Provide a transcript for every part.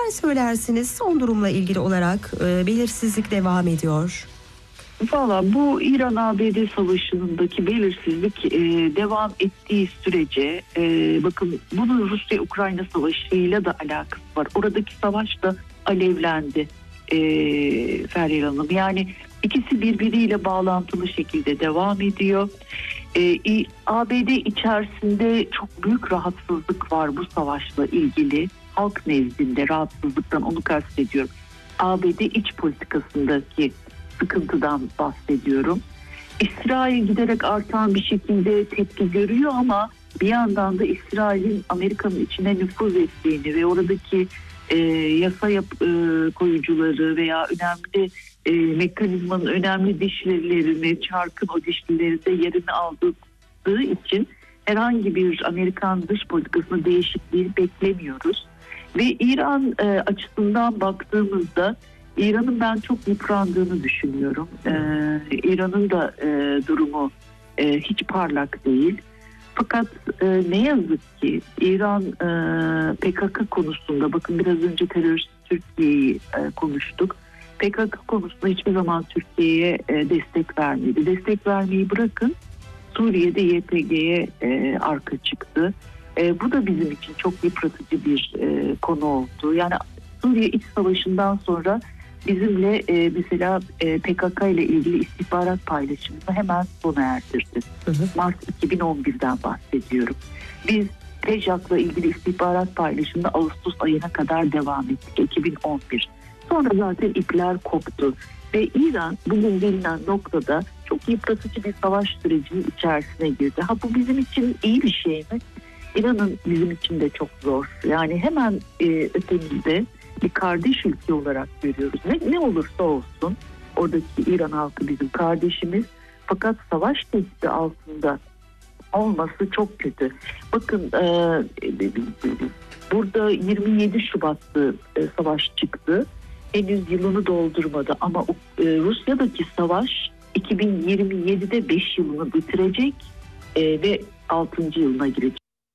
Neler söylersiniz son durumla ilgili olarak? Belirsizlik devam ediyor. Valla bu İran-ABD savaşındaki belirsizlik devam ettiği sürece bakın bunun Rusya-Ukrayna savaşıyla da alakası var. Oradaki savaş da alevlendi Feryal Hanım. Yani ikisi birbiriyle bağlantılı şekilde devam ediyor. ABD içerisinde çok büyük rahatsızlık var bu savaşla ilgili. Halk nezdinde rahatsızlıktan onu kastediyorum. ABD iç politikasındaki sıkıntıdan bahsediyorum. İsrail giderek artan bir şekilde tepki görüyor ama bir yandan da İsrail'in Amerika'nın içine nüfuz ettiğini ve oradaki yasa koyucuları veya önemli mekanizmanın önemli dişlilerini, çarkın o dişlilerinde yerini aldığı için herhangi bir Amerikan dış politikasında değişikliği beklemiyoruz. Ve İran açısından baktığımızda İran'ın ben çok yıprandığını düşünüyorum. İran'ın da durumu hiç parlak değil. Fakat ne yazık ki İran PKK konusunda, bakın biraz önce terörist Türkiye'yi konuştuk. PKK konusunda hiçbir zaman Türkiye'ye destek vermedi. Destek vermeyi bırakın, Suriye'de YPG'ye arka çıktı. Bu da bizim için çok yıpratıcı bir konu oldu. Yani Suriye iç savaşından sonra bizimle mesela PKK ile ilgili istihbarat paylaşımını hemen sona erdirdi. Mart 2011'den bahsediyorum. Biz PEJAK'la ilgili istihbarat paylaşımını Ağustos ayına kadar devam ettik, 2011. Sonra zaten ipler koptu ve İran bugün gelinen noktada çok yıpratıcı bir savaş sürecinin içerisine girdi. Bu bizim için iyi bir şey mi? İnanın bizim için de çok zor. Yani hemen ötemizde bir kardeş ülke olarak görüyoruz. Ne olursa olsun oradaki İran halkı bizim kardeşimiz. Fakat savaş tehdidi altında olması çok kötü. Bakın burada 27 Şubat'ta savaş çıktı. Henüz yılını doldurmadı ama Rusya'daki savaş 2027'de 5 yılını bitirecek ve 6. yılına girecek.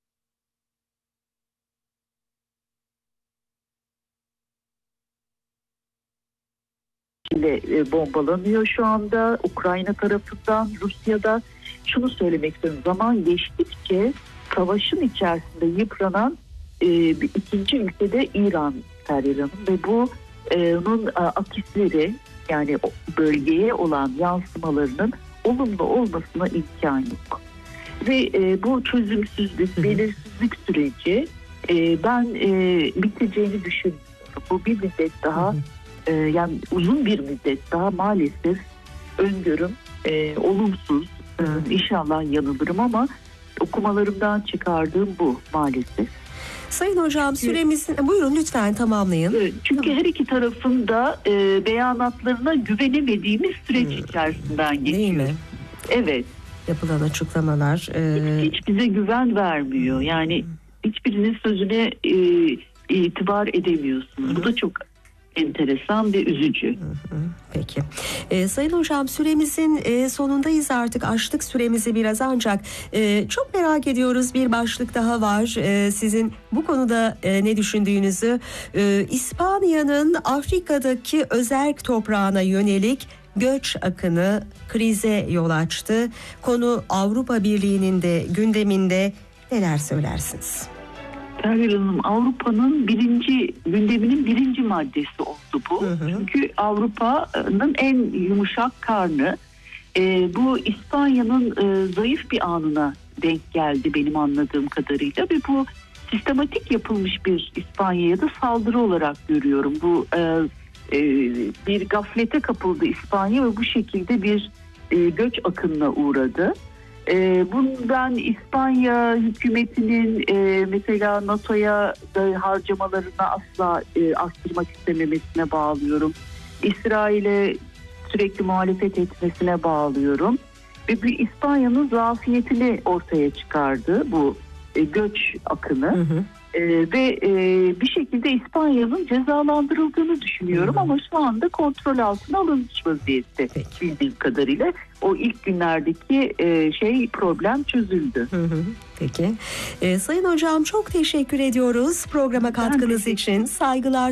Bombalanıyor şu anda Ukrayna tarafından, Rusya'da. Şunu söylemek istiyorum, zaman geçtikçe savaşın içerisinde yıpranan ikinci ülkede İran Feryal Hanım ve bunun akisleri, yani bölgeye olan yansımalarının olumlu olmasına imkan yok. Ve bu çözümsüzlük, belirsizlik süreci ben biteceğini düşünmüyorum. Bu bir müddet daha yani uzun bir müddet daha maalesef öngörüm olumsuz. İnşallah yanılırım ama okumalarımdan çıkardığım bu maalesef. Sayın hocam süremizin... Buyurun lütfen tamamlayın. Çünkü her iki tarafın da beyanatlarına güvenemediğimiz süreç içerisinden geçiyor. Değil mi? Evet. Yapılan açıklamalar... Hiç bize güven vermiyor. Yani hiçbirinin sözüne itibar edemiyorsunuz. Bu da çok enteresan ve üzücü. Peki. Sayın hocam süremizin sonundayız artık. Aştık süremizi biraz ancak çok merak ediyoruz. Bir başlık daha var. Sizin bu konuda ne düşündüğünüzü. İspanya'nın Afrika'daki özerk toprağına yönelik göç akını krize yol açtı. Konu Avrupa Birliği'nin de gündeminde. Neler söylersiniz? Feryal Hanım, Avrupa'nın gündeminin birinci maddesi oldu bu. Çünkü Avrupa'nın en yumuşak karnı bu İspanya'nın zayıf bir anına denk geldi benim anladığım kadarıyla ve bu sistematik yapılmış bir İspanya'ya da saldırı olarak görüyorum. Bu bir gaflete kapıldı İspanya ve bu şekilde bir göç akınına uğradı. Bundan İspanya hükümetinin mesela NATO'ya da harcamalarını asla arttırmak istememesine bağlıyorum. İsrail'e sürekli muhalefet etmesine bağlıyorum. Ve bir İspanya'nın zafiyetini ortaya çıkardı bu göç akını. Ve bir şekilde İspanya'nın cezalandırıldığını düşünüyorum ama şu anda kontrol altına alınmış vaziyette bildiğim kadarıyla. O ilk günlerdeki problem çözüldü. Peki. Sayın hocam çok teşekkür ediyoruz programa katkınız için. Saygılar.